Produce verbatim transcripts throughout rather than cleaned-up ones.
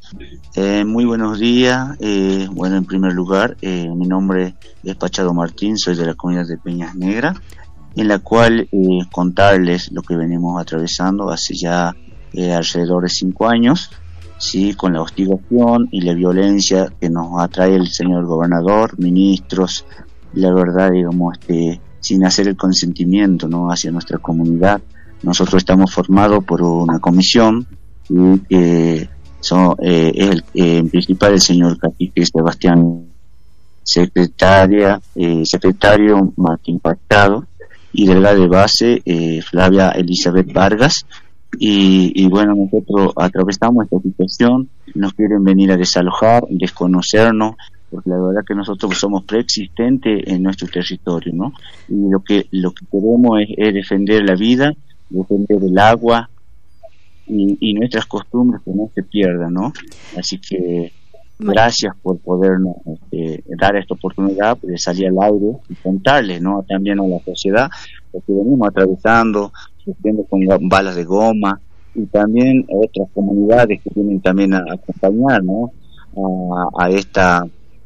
Eh, muy buenos días. Eh, bueno, en primer lugar, eh, mi nombre es Pachado Martín, soy de la comunidad de Peñas Negras, en la cual eh, contarles lo que venimos atravesando hace ya eh, alrededor de cinco años, sí, con la hostigación y la violencia que nos atrae el señor gobernador, ministros, la verdad, digamos, este, sin hacer el consentimiento, ¿no?, hacia nuestra comunidad. Nosotros estamos formados por una comisión y que eh, son, eh, es el eh, principal el señor Cacique Sebastián, secretaria, eh, secretario Martín Pactado y delegada de base eh, Flavia Elizabeth Vargas. Y, y bueno, nosotros atravesamos esta situación, nos quieren venir a desalojar, desconocernos, porque la verdad que nosotros somos preexistentes en nuestro territorio, ¿no? Y lo que lo que queremos es, es defender la vida, defender el agua y, y nuestras costumbres que no se pierdan, ¿no? Así que gracias por podernos este, dar esta oportunidad de salir al aire y contarles, ¿no?, también a la sociedad lo que venimos atravesando, sufriendo con balas de goma, y también otras comunidades que vienen también a acompañar, ¿no?, a, a esta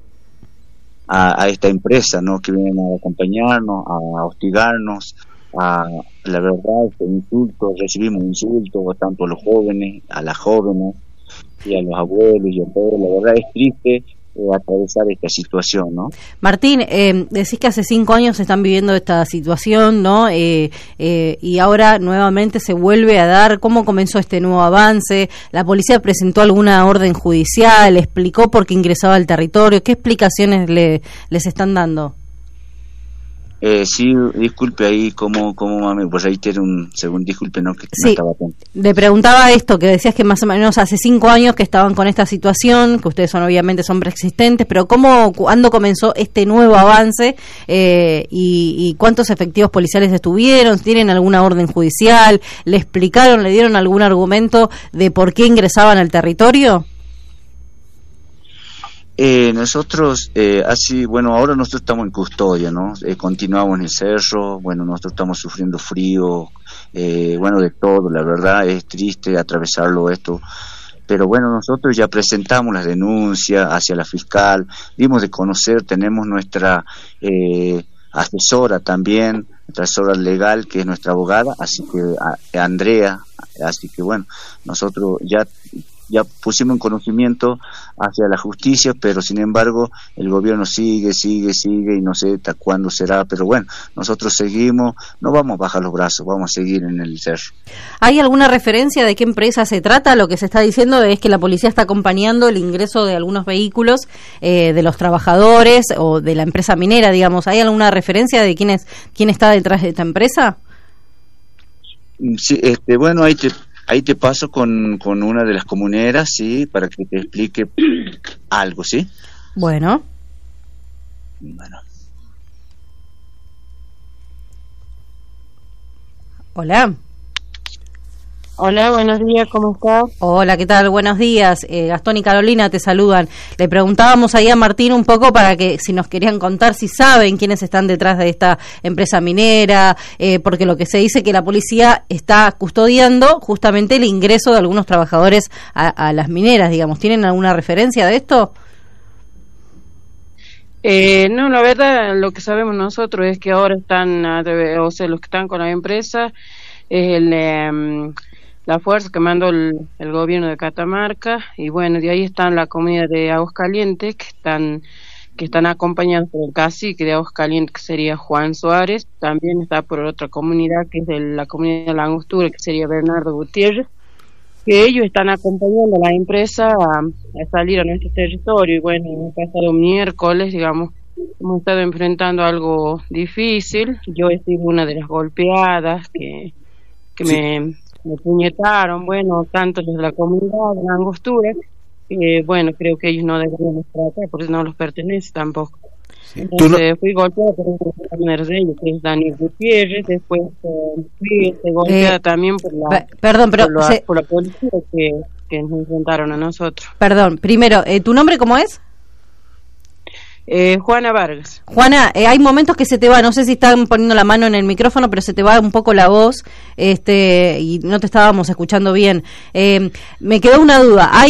a, a esta empresa, ¿no?, que vienen a acompañarnos, a hostigarnos, a la verdad, este insultos, recibimos insultos tanto a los jóvenes, a las jóvenes y a los abuelos y a todos. La verdad es triste eh, atravesar esta situación, ¿no? Martín, eh, decís que hace cinco años están viviendo esta situación, ¿no? Eh, eh, y ahora nuevamente se vuelve a dar. ¿Cómo comenzó este nuevo avance? ¿La policía presentó alguna orden judicial? ¿Explicó por qué ingresaba al territorio? ¿Qué explicaciones le, les están dando? Eh, sí, disculpe ahí, como, como mami, pues ahí tiene un segundo, disculpe, no, que sí, no estaba atento. Le preguntaba esto, que decías que más o menos hace cinco años que estaban con esta situación, que ustedes son obviamente son preexistentes, pero ¿cómo, cuándo comenzó este nuevo avance eh, y, y cuántos efectivos policiales estuvieron? ¿Tienen alguna orden judicial? ¿Le explicaron, le dieron algún argumento de por qué ingresaban al territorio? Eh, nosotros, eh, así, bueno, ahora nosotros estamos en custodia, ¿no? Eh, continuamos en el cerro, bueno, nosotros estamos sufriendo frío, eh, bueno, de todo, la verdad es triste atravesarlo esto, pero bueno, nosotros ya presentamos las denuncias hacia la fiscal, dimos de conocer, tenemos nuestra eh, asesora también, nuestra asesora legal, que es nuestra abogada, así que, a, Andrea, así que bueno, nosotros ya... ya pusimos en conocimiento hacia la justicia, pero sin embargo el gobierno sigue, sigue, sigue y no sé hasta cuándo será, pero bueno, nosotros seguimos, no vamos a bajar los brazos, vamos a seguir en el cerro. ¿Hay alguna referencia de qué empresa se trata? Lo que se está diciendo es que la policía está acompañando el ingreso de algunos vehículos eh, de los trabajadores o de la empresa minera, digamos. ¿Hay alguna referencia de quién es, quién está detrás de esta empresa? Sí, este, bueno, ahí te Ahí te paso con, con una de las comuneras, sí, para que te explique algo, ¿sí? Bueno. Bueno. Hola. Hola, buenos días, ¿cómo estás? Hola, ¿qué tal? Buenos días. Eh, Gastón y Carolina te saludan. Le preguntábamos ahí a Martín un poco para que si nos querían contar si saben quiénes están detrás de esta empresa minera, eh, porque lo que se dice que la policía está custodiando justamente el ingreso de algunos trabajadores a, a las mineras, digamos. ¿Tienen alguna referencia de esto? Eh, no, la verdad, lo que sabemos nosotros es que ahora están, o sea, los que están con la empresa es el... Eh, la fuerza que mandó el, el gobierno de Catamarca, y bueno, de ahí están la comunidad de Aguascalientes que están que están acompañados por el cacique de Aguascalientes, que sería Juan Suárez. También está por otra comunidad que es de la comunidad de la Angostura, que sería Bernardo Gutiérrez, que ellos están acompañando a la empresa a, a salir a nuestro territorio. Y bueno, el pasado miércoles, digamos, hemos estado enfrentando algo difícil. Yo he sido una de las golpeadas que, que sí. me me puñetaron, bueno, tanto los de la comunidad de la Angostura, que bueno, creo que ellos no deberían estar acá, porque no los pertenece tampoco. Sí. Entonces no... fui golpeada por un compañero de ellos, que es Daniel Gutiérrez, después eh, fui este, golpeada eh, también por la, perdón, pero por la, se... por la policía que, que nos enfrentaron a nosotros. Perdón, primero, eh, ¿tu nombre cómo es? Eh, Juana Vargas. Juana, eh, hay momentos que se te va, no sé si están poniendo la mano en el micrófono, pero se te va un poco la voz, este, y no te estábamos escuchando bien. Eh, me quedó una duda. ¿Hay